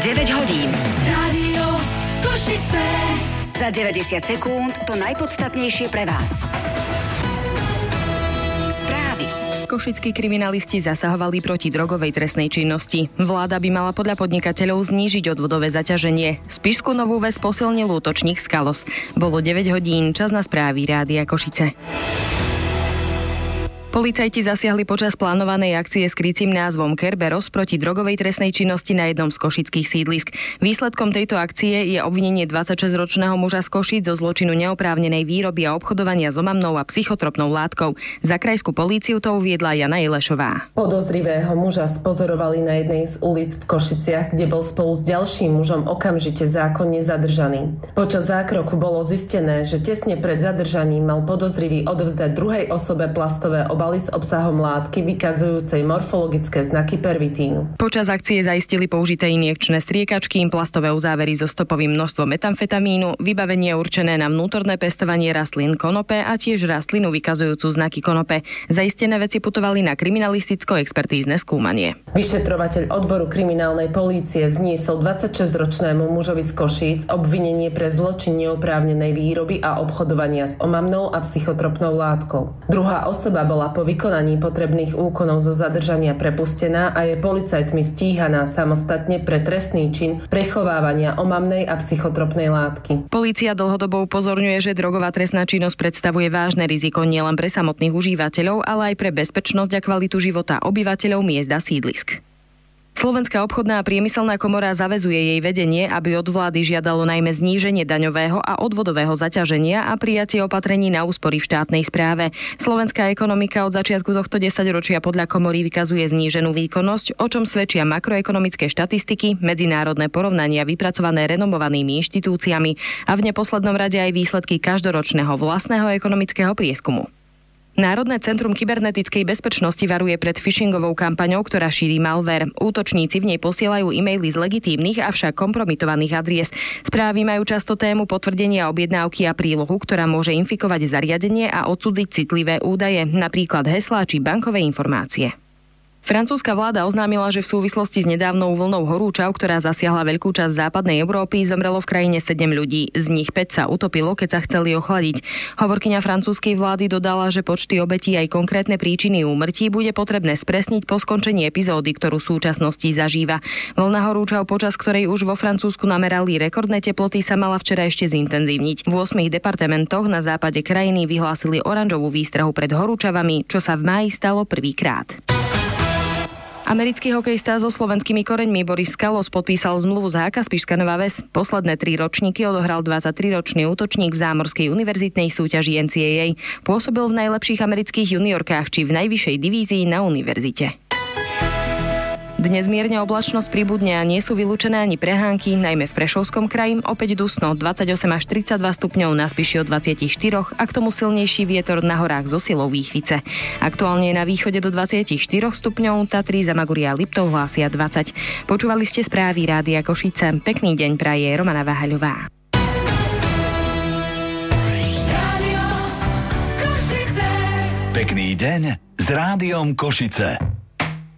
9 hodín. Rádio Košice. Za 90 sekúnd to najpodstatnejšie pre vás. Správy. Košickí kriminalisti zasahovali proti drogovej trestnej činnosti. Vláda by mala podľa podnikateľov znížiť odvodové zaťaženie. Spišskú Novú Ves posilnil útočník Skalos. Bolo 9 hodín, čas na správy Rádia Košice. Policajti zasiahli počas plánovanej akcie s krycím názvom Kerberos proti drogovej trestnej činnosti na jednom z košických sídlisk. Výsledkom tejto akcie je obvinenie 26-ročného muža z Košíc zo zločinu neoprávnenej výroby a obchodovania s omamnou a psychotropnou látkou. Za krajskú políciu to uviedla Jana Ilešová. Podozrivého muža spozorovali na jednej z ulic v Košiciach, kde bol spolu s ďalším mužom okamžite zákonne zadržaný. Počas zákroku bolo zistené, že tesne pred zadržaním mal podozrivý odovzdať druhej osobe plastové obaly s obsahom látky vykazujúcej morfologické znaky pervitínu. Počas akcie zaistili použité injekčné striekačky, plastové uzávery so stopovým množstvom metamfetamínu, vybavenie určené na vnútorné pestovanie rastlín konope a tiež rastlinu vykazujúcu znaky konope. Zaistené veci putovali na kriminalisticko-expertízne skúmanie. Vyšetrovateľ odboru kriminálnej polície vzniesol 26-ročnému mužovi z Košíc obvinenie pre zločin neoprávnenej výroby a obchodovania s omamnou a psychotropnou látkou. Druhá osoba bola po vykonaní potrebných úkonov zo zadržania prepustená a je policajtmi stíhaná samostatne pre trestný čin prechovávania omamnej a psychotropnej látky. Polícia dlhodobo upozorňuje, že drogová trestná činnosť predstavuje vážne riziko nielen pre samotných užívateľov, ale aj pre bezpečnosť a kvalitu života obyvateľov miest a sídlisk. Slovenská obchodná a priemyselná komora zaväzuje jej vedenie, aby od vlády žiadalo najmä zníženie daňového a odvodového zaťaženia a prijatie opatrení na úspory v štátnej správe. Slovenská ekonomika od začiatku tohto desaťročia podľa komory vykazuje zníženú výkonnosť, o čom svedčia makroekonomické štatistiky, medzinárodné porovnania vypracované renomovanými inštitúciami a v neposlednom rade aj výsledky každoročného vlastného ekonomického prieskumu. Národné centrum kybernetickej bezpečnosti varuje pred phishingovou kampaňou, ktorá šíri malware. Útočníci v nej posielajú e-maily z legitímnych, avšak kompromitovaných adries. Správy majú často tému potvrdenia objednávky a prílohu, ktorá môže infikovať zariadenie a odcudziť citlivé údaje, napríklad heslá či bankové informácie. Francúzska vláda oznámila, že v súvislosti s nedávnou vlnou horúčav, ktorá zasiahla veľkú časť západnej Európy, zomrelo v krajine 7 ľudí. Z nich 5 sa utopilo, keď sa chceli ochladiť. Hovorkyňa francúzskej vlády dodala, že počty obetí aj konkrétne príčiny úmrtí bude potrebné spresniť po skončení epizódy, ktorú v súčasnosti zažíva. Vlna horúčav, počas ktorej už vo Francúzsku namerali rekordné teploty, sa mala včera ešte zintenzívniť. V 8 departementoch na západe krajiny vyhlásili oranžovú výstrahu pred horúčavami, čo sa v máji stalo prvýkrát. Americký hokejista so slovenskými koreňmi Boris Skalos podpísal zmluvu z HK Spišská Nová Ves. Posledné 3 ročníky odohral 23-ročný útočník v zámorskej univerzitnej súťaži NCAA. Pôsobil v najlepších amerických juniorkách či v najvyššej divízii na univerzite. Dnes mierne oblačnosť pribudne a nie sú vylúčené ani prehánky, najmä v Prešovskom kraji. Opäť dusno 28 až 32 stupňov, na Spiši od 24 a k tomu silnejší vietor na horách zo silou výchvice. Aktuálne je na východe do 24 stupňov, Tatry, Zamaguria a Liptov hlásia 20. Počúvali ste správy Rádia Košice. Pekný deň praje Romana Váhaľová. Rádio Košice. Pekný deň s Rádiom Košice.